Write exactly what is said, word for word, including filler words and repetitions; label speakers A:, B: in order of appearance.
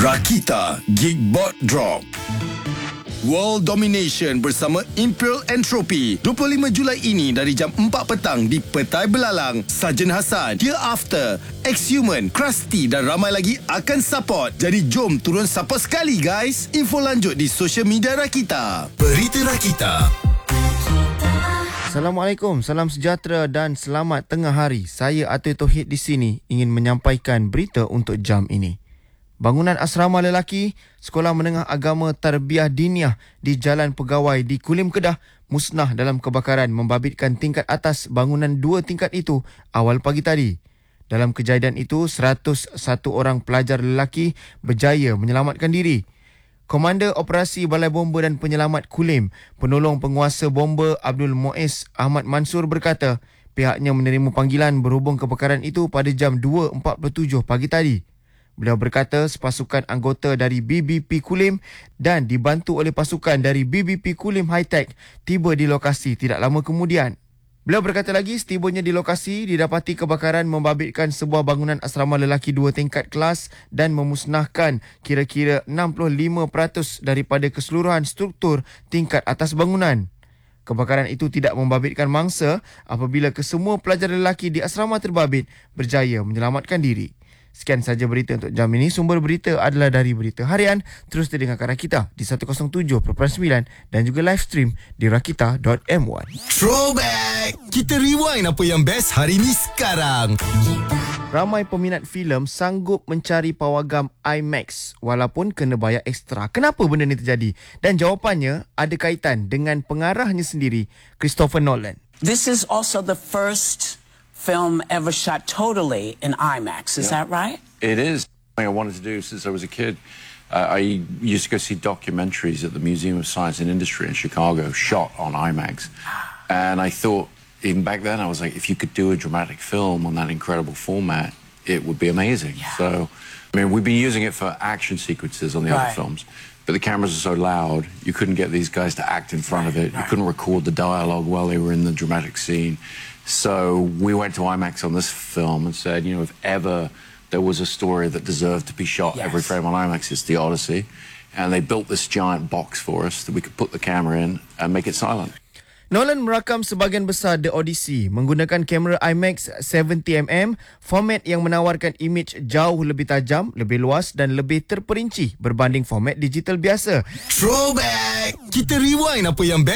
A: Rakita Geekbot Drop. World Domination bersama Imperial Entropy dua puluh lima Julai ini dari jam empat petang di Petai Belalang. Sarjan Hassan, Hereafter, Ex-Human, Krusty dan ramai lagi akan support. Jadi jom turun support sekali guys. Info lanjut di social media Rakita. Berita Rakita.
B: Assalamualaikum, salam sejahtera dan selamat tengah hari. Saya Atul Tauhid di sini ingin menyampaikan berita untuk jam ini. Bangunan asrama lelaki Sekolah Menengah Agama Tarbiyah Diniyah di Jalan Pegawai di Kulim Kedah musnah dalam kebakaran membabitkan tingkat atas bangunan dua tingkat itu awal pagi tadi. Dalam kejadian itu, seratus satu orang pelajar lelaki berjaya menyelamatkan diri. Komander Operasi Balai Bomba dan Penyelamat Kulim, penolong penguasa bomba Abdul Muiz Ahmad Mansur berkata, pihaknya menerima panggilan berhubung kebakaran itu pada jam dua empat puluh tujuh pagi tadi. Beliau berkata sepasukan anggota dari B B P Kulim dan dibantu oleh pasukan dari B B P Kulim High Tech tiba di lokasi tidak lama kemudian. Beliau berkata lagi, setibanya di lokasi didapati kebakaran membabitkan sebuah bangunan asrama lelaki dua tingkat kelas dan memusnahkan kira-kira enam puluh lima peratus daripada keseluruhan struktur tingkat atas bangunan. Kebakaran itu tidak membabitkan mangsa apabila kesemua pelajar lelaki di asrama terbabit berjaya menyelamatkan diri. Sekian saja berita untuk jam ini. Sumber berita adalah dari Berita Harian. Terus didengarkan Rakita di seratus tujuh perpuluhan sembilan dan juga live stream di rakita dot m y.
A: Throwback. Kita rewind apa yang best hari ni sekarang.
B: Ramai peminat filem sanggup mencari pawagam IMAX walaupun kena bayar ekstra. Kenapa benda ni terjadi? Dan jawapannya ada kaitan dengan pengarahnya sendiri, Christopher Nolan.
C: This is also the first film ever shot totally in IMAX. Is
D: Yeah.
C: that right?
D: It is something I wanted to do since I was a kid. Uh, I used to go see documentaries at the Museum of Science and Industry in Chicago, shot on IMAX. And I thought, even back then, I was like, if you could do a dramatic film on that incredible format, it would be amazing.
C: Yeah.
D: So, I mean, we've been using it for action sequences on the
C: Right.
D: other films, but the cameras are so loud, you couldn't get these guys to act in front of it. You
C: right.
D: couldn't record the dialogue while they were in the dramatic scene. So we went to IMAX on this film and said, you know, if ever there was a story that deserved to be shot
C: Yes.
D: every frame on IMAX, it's The Odyssey. And they built this giant box for us that we could put the camera in and make it silent.
B: Nolan merakam sebahagian besar The Odyssey menggunakan kamera IMAX tujuh puluh millimeter, format yang menawarkan imej jauh lebih tajam, lebih luas dan lebih terperinci berbanding format digital biasa.
A: Throwback. Kita rewind apa yang best.